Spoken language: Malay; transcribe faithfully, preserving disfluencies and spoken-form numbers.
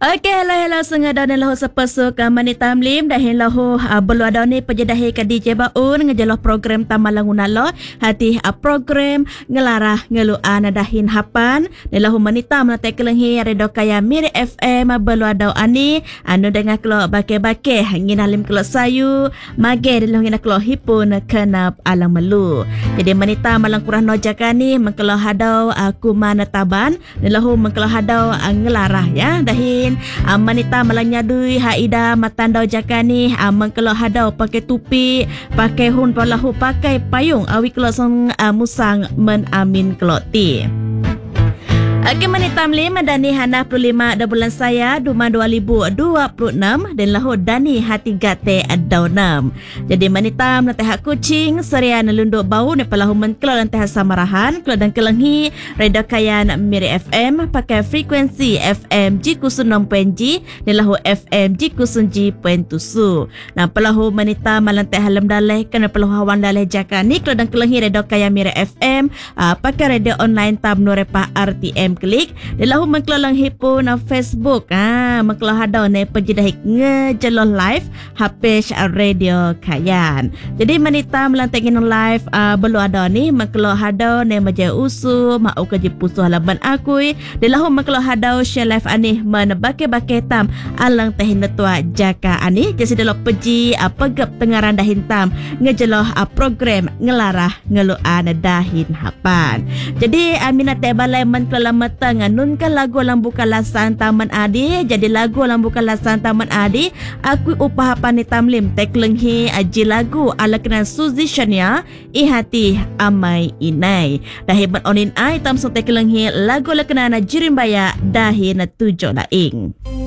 Okey, hello hello sengaja dan lahu sepesuk mani tamlim dah lahu belum ada ni pejedahi ke D J Baun ngejelah program tamalang unalo hati program ngelarah ngeluan dahin hapan lahu manita mate kelenghi redo kaya Miri F M belum ada ani anu dengan kelo bake-bake nginalim kelo sayu mage lahu ngina kelo hipun kenap alang melu. Jadi manita malang kurang nojakani mengkelo hadau aku mana taban lahu mengkelo hadau ngelarah ya dahi manita malanyadui haida matandau jakani mengkelo hadau pakai tupi pakai hun palahu pakai payung awi kelo sang musang men amin kelo ti. Okey, manita tamlim Dani Hana puluh lima dah bulan saya Duma dua ribu dua puluh enam dan lahu Dani hati gate adonam. Jadi manita nanti hak kucing seria nelunduk bau ne palahu menkelo nanti samarahan kelo dan kelenghi reda kayan Miri F M pakai frekuensi F M G kusun enam G dan lahu F M G kusun G point tujuh. Nah palahu manita malantai halam daleh kena palahu hawan daleh jakani kelo dan kelenghi reda kayan Miri F M uh, pakai radio online tam norepa R T M klik delahu mengkelang hipo na Facebook ah mengkelah hadau ne pejidahik ngejeloh live hapes radio kayan. Jadi manita melantengin live uh, belum ada ni mengkelah hadau ne maja usu mau kerja pusu halaman akui delahu mengkelah hadau share live ani mana bake-bake tam alang tahin tua jaka ani jadi delah peji uh, pegap tengaran dahin tam ngejeloh uh, program ngelarah ngeluan dahin hapan. Jadi aminat uh, balai mengkelah matang nunkan lagu alam bukan lasan taman adi jadi lagu alam bukan lasan taman adi aku upah pani tamlim teklenghi aji lagu ala kena Suzy Shania ihati amai inai dahiban onin ai tam so teklenghi lagu ala kena na jirimbaya dahi na tujo laing.